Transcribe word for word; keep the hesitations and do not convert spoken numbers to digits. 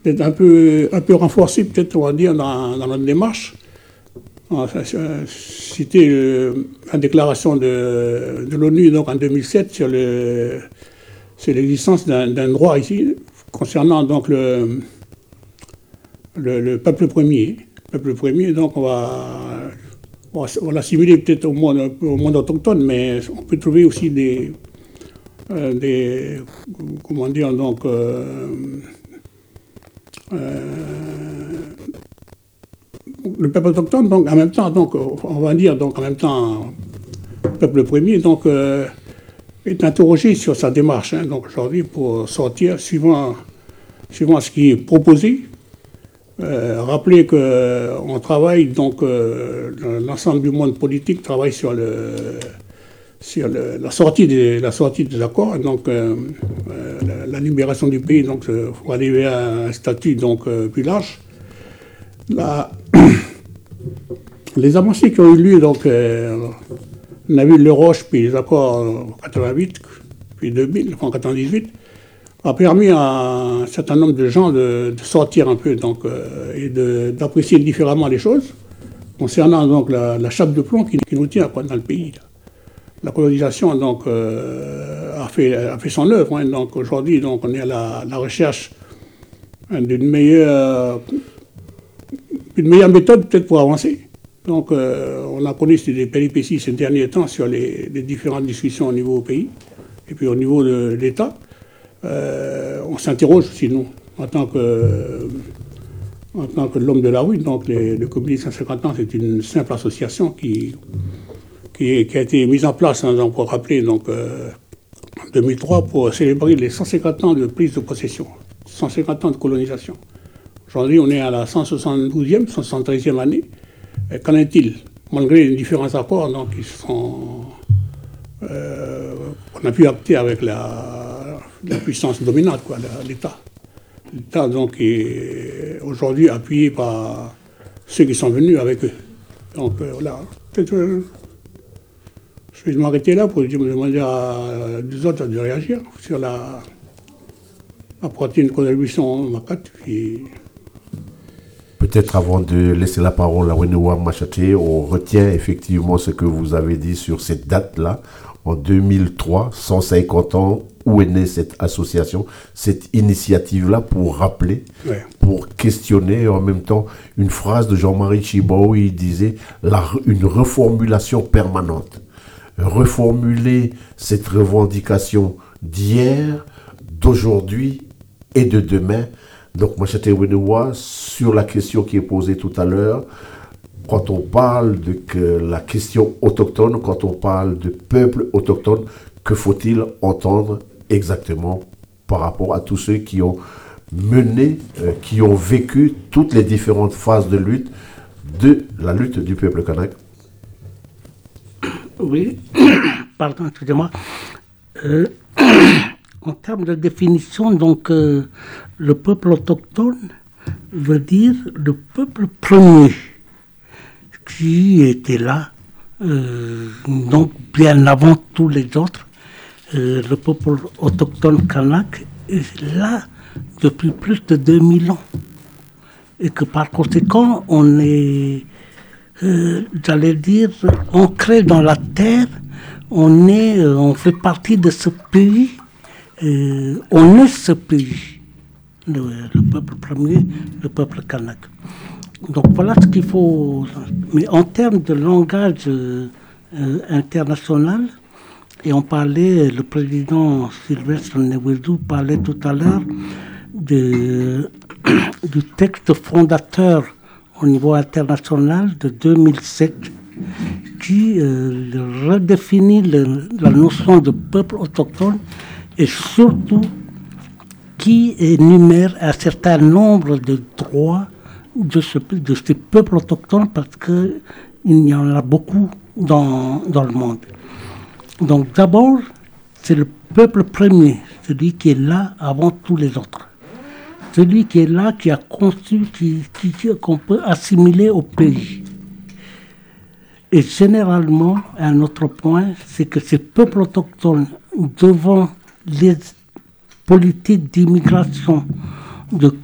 d'être un peu, un peu renforcé, peut-être, on va dire, dans, dans notre démarche. C'était euh, la déclaration de, de l'ONU donc, en deux mille sept sur, le, sur l'existence d'un, d'un droit ici, concernant donc le, le, le peuple premier. Le peuple premier, donc on va, on va, on va l'assimiler peut-être au monde, au monde autochtone, mais on peut trouver aussi des, euh, des comment dire, donc, euh, euh, le peuple autochtone, donc en même temps, donc, on va dire, donc en même temps, le peuple premier, donc, euh, est interrogé sur sa démarche, hein, donc aujourd'hui, pour sortir, suivant, suivant ce qui est proposé. Euh, rappeler qu'on travaille, donc, euh, l'ensemble du monde politique travaille sur, le, sur le, la sortie des, la sortie des accords, donc, euh, euh, la, la libération du pays, donc, il faut arriver à un statut, donc, euh, plus large. La, les avancées qui ont eu lieu, donc, euh, on a vu le Roche, puis les accords en quatre-vingt-huit, puis deux mille, en quatre-vingt-dix-huit, a permis à un certain nombre de gens de, de sortir un peu donc, euh, et de, d'apprécier différemment les choses, concernant donc la, la chape de plomb qui, qui nous tient quoi, dans le pays. Là. La colonisation donc, euh, a, fait, a fait son œuvre. Hein, donc aujourd'hui, donc, on est à la, la recherche hein, d'une meilleure, une meilleure méthode peut-être pour avancer. Donc euh, on a connu des péripéties ces derniers temps sur les, les différentes discussions au niveau du pays et puis au niveau de, de l'État. Euh, on s'interroge aussi, nous, en tant que, euh, en tant que l'homme de la rue. Donc, les, le Comité cent cinquante ans, c'est une simple association qui, qui, est, qui a été mise en place, hein, donc, pour rappeler, donc, euh, en deux mille trois, pour célébrer les cent cinquante ans de prise de possession, cent cinquante ans de colonisation. Aujourd'hui, on est à la cent soixante-douzième, cent soixante-treizième année. Et qu'en est-il? Malgré les différents accords donc, qui sont, euh, qu'on a pu acter avec la, la puissance dominante, quoi, l'État. L'État donc est aujourd'hui appuyé par ceux qui sont venus avec eux. Donc euh, voilà. Peut-être, euh, je vais m'arrêter là pour demander à deux autres de réagir sur la apporter une contribution Makate. Puis... Peut-être avant de laisser la parole à Wenewa Machate, on retient effectivement ce que vous avez dit sur cette date-là. En deux mille trois, cent cinquante ans, où est née cette association, cette initiative-là pour rappeler, ouais. pour questionner, et en même temps, une phrase de Jean-Marie Tjibaou, où il disait la, une reformulation permanente. Reformuler cette revendication d'hier, d'aujourd'hui et de demain. Donc, Machate Wenewa, sur la question qui est posée tout à l'heure, quand on parle de que la question autochtone, quand on parle de peuple autochtone, que faut-il entendre exactement par rapport à tous ceux qui ont mené, euh, qui ont vécu toutes les différentes phases de lutte, de la lutte du peuple kanak? Oui, pardon, excusez-moi. Euh, en termes de définition, donc, euh, le peuple autochtone veut dire le peuple premier qui était là, euh, donc bien avant tous les autres. Euh, le peuple autochtone kanak est là depuis plus de deux mille ans. Et que par conséquent, on est, euh, j'allais dire, ancré dans la terre, on, est, euh, on fait partie de ce pays, euh, on est ce pays, le, le peuple premier, le peuple kanak. Donc voilà ce qu'il faut. Mais en termes de langage euh, euh, international, et on parlait, le président Sylvestre Newedou parlait tout à l'heure de, du texte fondateur au niveau international de deux mille sept qui euh, redéfinit le, la notion de peuple autochtone et surtout qui énumère un certain nombre de droits de, ce, de ces peuples autochtones parce qu'il y en a beaucoup dans, dans le monde. Donc d'abord, c'est le peuple premier, celui qui est là avant tous les autres. Celui qui est là, qui a conçu, qui, qui, qu'on peut assimiler au pays. Et généralement, un autre point, c'est que ces peuples autochtones, devant les politiques d'immigration, de